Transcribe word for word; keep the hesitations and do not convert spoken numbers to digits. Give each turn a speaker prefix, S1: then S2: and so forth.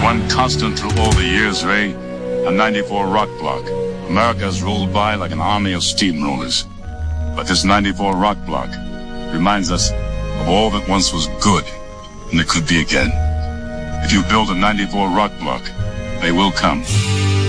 S1: one constant through all the years, Ray, a ninety-four rock block. America has rolled by like an army of steamrollers. But this ninety-four rock block reminds us of all that once was good, and it could be again. If you build a ninety-four rock block, they will come.